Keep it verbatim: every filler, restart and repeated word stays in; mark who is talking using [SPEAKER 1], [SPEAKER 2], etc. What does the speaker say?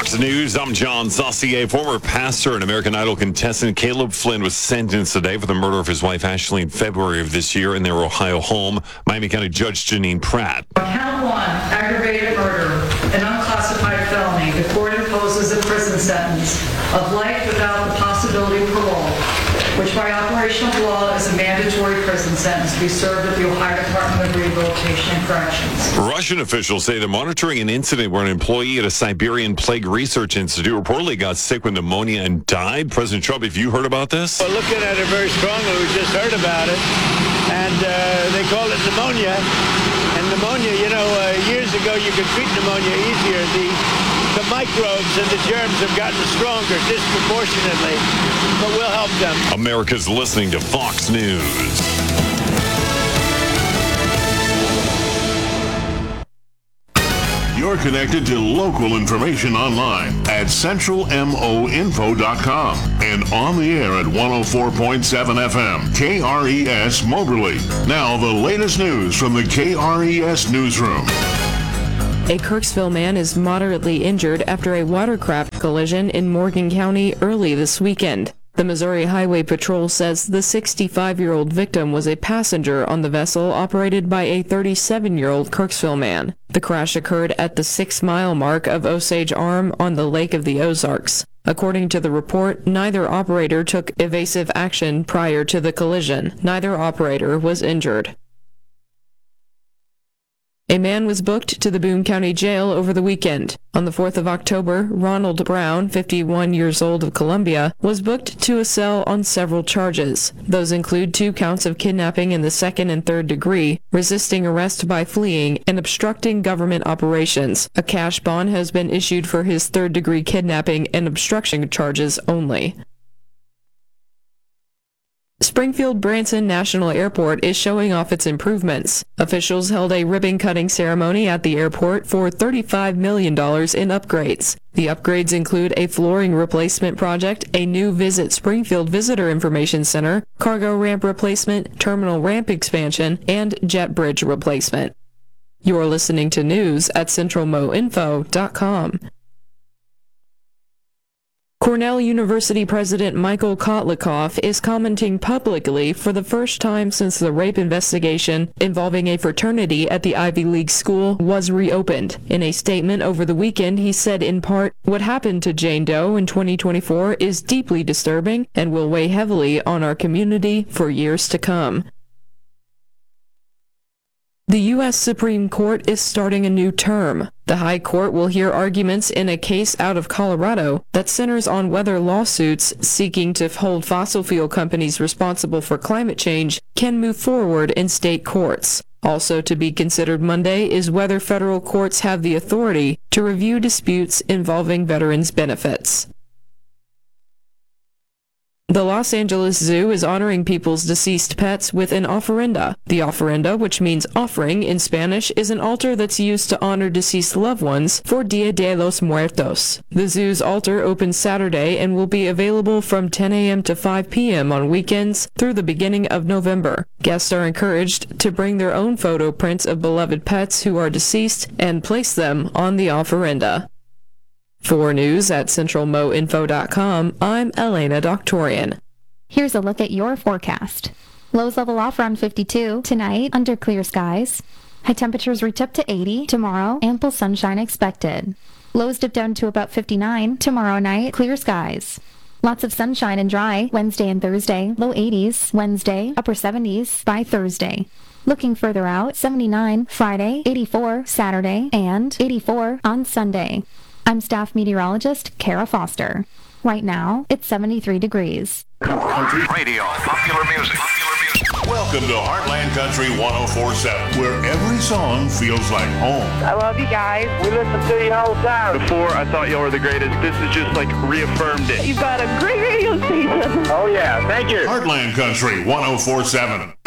[SPEAKER 1] Fox News, I'm John Saucier. Former pastor and American Idol contestant Caleb Flynn was sentenced today for the murder of his wife Ashley in February of this year in their Ohio home. Miami County Judge Janine Pratt.
[SPEAKER 2] Count one, aggravated murder, an unclassified felony. The court imposes a prison sentence of life without the possibility of parole, which by operation of law is a mandatory prison sentence to be served at the Ohio Department of Rehabilitation and Corrections.
[SPEAKER 1] Russian officials say they're monitoring an incident where an employee at a Siberian Plague Research Institute reportedly got sick with pneumonia and died. President Trump, have you heard about this?
[SPEAKER 3] We're looking at it very strongly. We just heard about it. And uh, they call it pneumonia. And pneumonia, you know, uh, years ago you could treat pneumonia easier. The, the microbes and the germs have gotten stronger disproportionately. But we'll help them.
[SPEAKER 1] America's listening to Fox News.
[SPEAKER 4] You're connected to local information online at central mo info dot com and on the air at one oh four point seven F M, K R E S Moberly. Now the latest news from the K R E S newsroom.
[SPEAKER 5] A Kirksville man is moderately injured after a watercraft collision in Morgan County early this weekend. The Missouri Highway Patrol says the sixty-five-year-old victim was a passenger on the vessel operated by a thirty-seven-year-old Kirksville man. The crash occurred at the six-mile mark of Osage Arm on the Lake of the Ozarks. According to the report, neither operator took evasive action prior to the collision. Neither operator was injured. A man was booked to the Boone County Jail over the weekend. On the fourth of October, Ronald Brown, fifty-one years old of Columbia, was booked to a cell on several charges. Those include two counts of kidnapping in the second and third degree, resisting arrest by fleeing, and obstructing government operations. A cash bond has been issued for his third-degree kidnapping and obstruction charges only. Springfield Branson National Airport is showing off its improvements. Officials held a ribbon-cutting ceremony at the airport for thirty-five million dollars in upgrades. The upgrades include a flooring replacement project, a new Visit Springfield Visitor Information Center, cargo ramp replacement, terminal ramp expansion, and jet bridge replacement. You're listening to news at central mo info dot com. Cornell University President Michael Kotlikoff is commenting publicly for the first time since the rape investigation involving a fraternity at the Ivy League school was reopened. In a statement over the weekend, he said in part, "What happened to Jane Doe in twenty twenty-four is deeply disturbing and will weigh heavily on our community for years to come." The U S Supreme Court is starting a new term. The High Court will hear arguments in a case out of Colorado that centers on whether lawsuits seeking to hold fossil fuel companies responsible for climate change can move forward in state courts. Also to be considered Monday is whether federal courts have the authority to review disputes involving veterans' benefits. The Los Angeles Zoo is honoring people's deceased pets with an ofrenda. The ofrenda, which means offering in Spanish, is an altar that's used to honor deceased loved ones for Dia de los Muertos. The zoo's altar opens Saturday and will be available from ten a.m. to five p.m. on weekends through the beginning of November. Guests are encouraged to bring their own photo prints of beloved pets who are deceased and place them on the ofrenda. For news at central mo info dot com, I'm Elena Doctorian.
[SPEAKER 6] Here's a look at your forecast. Lows level off around fifty-two tonight under clear skies. High temperatures reach up to eighty tomorrow, ample sunshine expected. Lows dip down to about fifty-nine tomorrow night, clear skies. Lots of sunshine and dry Wednesday and Thursday, low eighties Wednesday, upper seventies by Thursday. Looking further out, seventy-nine Friday, eighty-four Saturday, and eighty-four on Sunday. I'm staff meteorologist Kara Foster. Right now, it's seventy-three degrees.
[SPEAKER 4] Country
[SPEAKER 7] radio, popular music, popular music.
[SPEAKER 4] Welcome to Heartland Country one oh four point seven, where every song feels like home.
[SPEAKER 8] I love you guys. We listen to you all the time.
[SPEAKER 9] Before, I thought y'all were the greatest. This is just like reaffirmed it.
[SPEAKER 8] You've got a great radio station.
[SPEAKER 9] Oh, yeah. Thank you.
[SPEAKER 4] Heartland Country one oh four point seven.